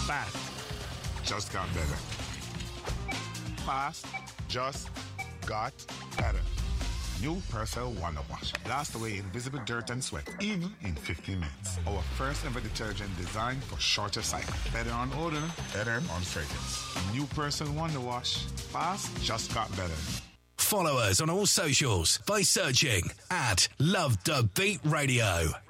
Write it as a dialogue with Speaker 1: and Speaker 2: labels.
Speaker 1: Bad.
Speaker 2: Just got better. Fast. Just got better. New Persil Wonder Wash. Blast away invisible dirt and sweat, even in 15 minutes. Our first ever detergent designed for shorter cycle. Better on odor, better on fragrance. New Persil Wonder Wash. Fast. Just got better.
Speaker 3: Follow us on all socials by searching @LoveTheBeat Radio.